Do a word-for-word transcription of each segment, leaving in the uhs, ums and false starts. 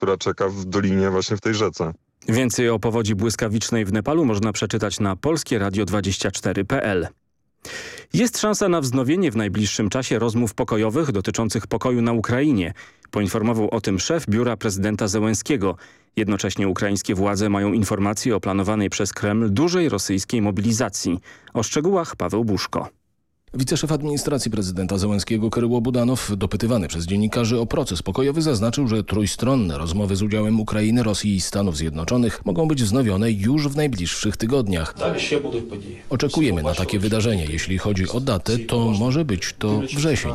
która czeka w dolinie właśnie w tej rzece. Więcej o powodzi błyskawicznej w Nepalu można przeczytać na polskie radio dwadzieścia cztery kropka p l. Jest szansa na wznowienie w najbliższym czasie rozmów pokojowych dotyczących pokoju na Ukrainie. Poinformował o tym szef biura prezydenta Zełenskiego. Jednocześnie ukraińskie władze mają informacje o planowanej przez Kreml dużej rosyjskiej mobilizacji. O szczegółach Paweł Buszko. Wiceszef administracji prezydenta Zełenskiego Kyryło Budanow, dopytywany przez dziennikarzy o proces pokojowy, zaznaczył, że trójstronne rozmowy z udziałem Ukrainy, Rosji i Stanów Zjednoczonych mogą być wznowione już w najbliższych tygodniach. Oczekujemy na takie wydarzenie. Jeśli chodzi o datę, to może być to wrzesień.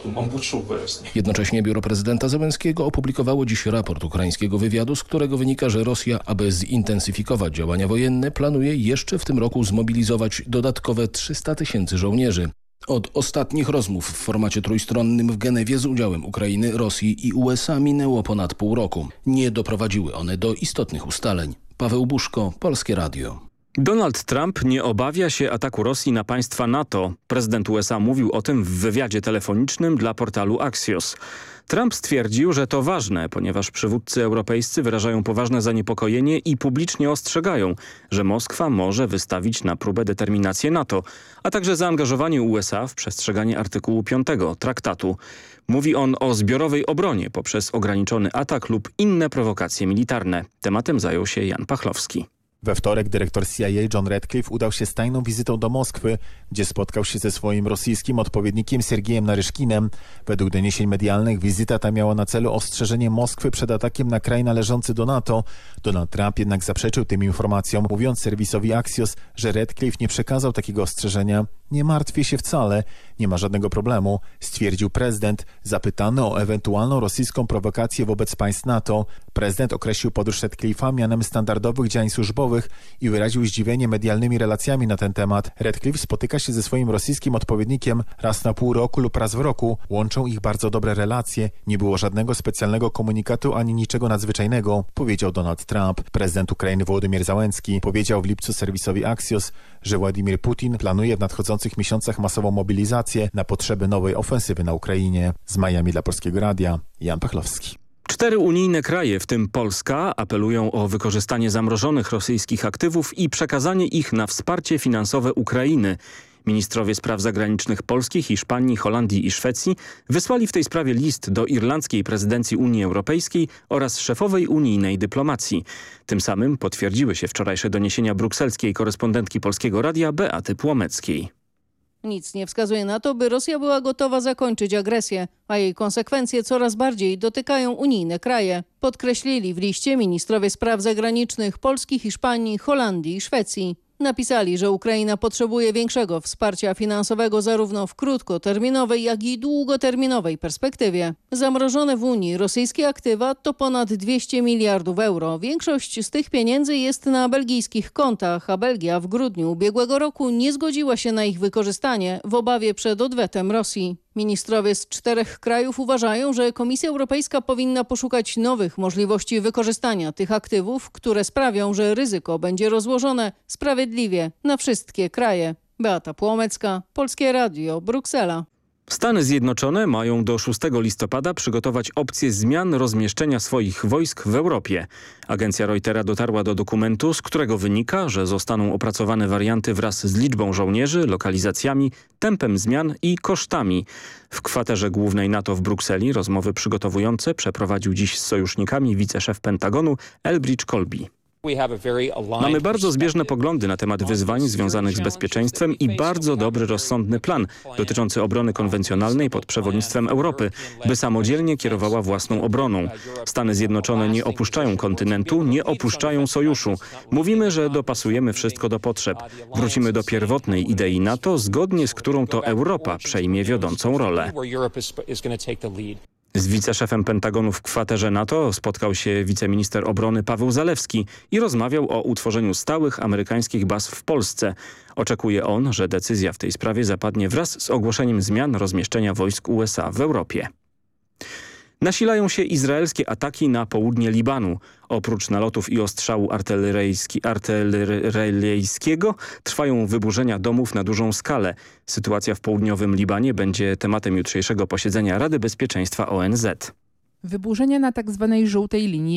Jednocześnie biuro prezydenta Zełenskiego opublikowało dziś raport ukraińskiego wywiadu, z którego wynika, że Rosja, aby zintensyfikować działania wojenne, planuje jeszcze w tym roku zmobilizować dodatkowe trzysta tysięcy żołnierzy. Od ostatnich rozmów w formacie trójstronnym w Genewie z udziałem Ukrainy, Rosji i U S A minęło ponad pół roku. Nie doprowadziły one do istotnych ustaleń. Paweł Buszko, Polskie Radio. Donald Trump nie obawia się ataku Rosji na państwa NATO. Prezydent U S A mówił o tym w wywiadzie telefonicznym dla portalu Axios. Trump stwierdził, że to ważne, ponieważ przywódcy europejscy wyrażają poważne zaniepokojenie i publicznie ostrzegają, że Moskwa może wystawić na próbę determinację NATO, a także zaangażowanie U S A w przestrzeganie artykułu piątego traktatu. Mówi on o zbiorowej obronie poprzez ograniczony atak lub inne prowokacje militarne. Tematem zajął się Jan Pachlowski. We wtorek dyrektor C I A John Ratcliffe udał się z tajną wizytą do Moskwy, gdzie spotkał się ze swoim rosyjskim odpowiednikiem Sergiejem Naryszkinem. Według doniesień medialnych wizyta ta miała na celu ostrzeżenie Moskwy przed atakiem na kraj należący do NATO. Donald Trump jednak zaprzeczył tym informacjom, mówiąc serwisowi Axios, że Ratcliffe nie przekazał takiego ostrzeżenia. Nie martwię się wcale, nie ma żadnego problemu, stwierdził prezydent, zapytany o ewentualną rosyjską prowokację wobec państw NATO. Prezydent określił podróż Ratcliffe'a mianem standardowych działań służbowych i wyraził zdziwienie medialnymi relacjami na ten temat. Ratcliffe spotyka się ze swoim rosyjskim odpowiednikiem raz na pół roku lub raz w roku. Łączą ich bardzo dobre relacje. Nie było żadnego specjalnego komunikatu ani niczego nadzwyczajnego, powiedział Donald Trump. Prezydent Ukrainy Wołodymyr Zełenski powiedział w lipcu serwisowi Axios, że Władimir Putin planuje w nadchodzących miesiącach masową mobilizację na potrzeby nowej ofensywy na Ukrainie. Z Miami dla Polskiego Radia, Jan Pachlowski. Cztery unijne kraje, w tym Polska, apelują o wykorzystanie zamrożonych rosyjskich aktywów i przekazanie ich na wsparcie finansowe Ukrainy. Ministrowie spraw zagranicznych Polski, Hiszpanii, Holandii i Szwecji wysłali w tej sprawie list do irlandzkiej prezydencji Unii Europejskiej oraz szefowej unijnej dyplomacji. Tym samym potwierdziły się wczorajsze doniesienia brukselskiej korespondentki Polskiego Radia Beaty Płomeckiej. Nic nie wskazuje na to, by Rosja była gotowa zakończyć agresję, a jej konsekwencje coraz bardziej dotykają unijne kraje. Podkreślili w liście ministrowie spraw zagranicznych Polski, Hiszpanii, Holandii i Szwecji. Napisali, że Ukraina potrzebuje większego wsparcia finansowego zarówno w krótkoterminowej, jak i długoterminowej perspektywie. Zamrożone w Unii rosyjskie aktywa to ponad dwieście miliardów euro. Większość z tych pieniędzy jest na belgijskich kontach, a Belgia w grudniu ubiegłego roku nie zgodziła się na ich wykorzystanie w obawie przed odwetem Rosji. Ministrowie z czterech krajów uważają, że Komisja Europejska powinna poszukać nowych możliwości wykorzystania tych aktywów, które sprawią, że ryzyko będzie rozłożone sprawiedliwie na wszystkie kraje. Beata Płomecka, Polskie Radio, Bruksela. Stany Zjednoczone mają do szóstego listopada przygotować opcję zmian rozmieszczenia swoich wojsk w Europie. Agencja Reutera dotarła do dokumentu, z którego wynika, że zostaną opracowane warianty wraz z liczbą żołnierzy, lokalizacjami, tempem zmian i kosztami. W kwaterze głównej NATO w Brukseli rozmowy przygotowujące przeprowadził dziś z sojusznikami wiceszef Pentagonu Elbridge Colby. Mamy bardzo zbieżne poglądy na temat wyzwań związanych z bezpieczeństwem i bardzo dobry, rozsądny plan dotyczący obrony konwencjonalnej pod przewodnictwem Europy, by samodzielnie kierowała własną obroną. Stany Zjednoczone nie opuszczają kontynentu, nie opuszczają sojuszu. Mówimy, że dopasujemy wszystko do potrzeb. Wrócimy do pierwotnej idei NATO, zgodnie z którą to Europa przejmie wiodącą rolę. Z wiceszefem Pentagonu w kwaterze NATO spotkał się wiceminister obrony Paweł Zalewski i rozmawiał o utworzeniu stałych amerykańskich baz w Polsce. Oczekuje on, że decyzja w tej sprawie zapadnie wraz z ogłoszeniem zmian rozmieszczenia wojsk U S A w Europie. Nasilają się izraelskie ataki na południe Libanu. Oprócz nalotów i ostrzału artyleryjski, artyleryjskiego trwają wyburzenia domów na dużą skalę. Sytuacja w południowym Libanie będzie tematem jutrzejszego posiedzenia Rady Bezpieczeństwa O N Z. Wyburzenia na tzw. żółtej linii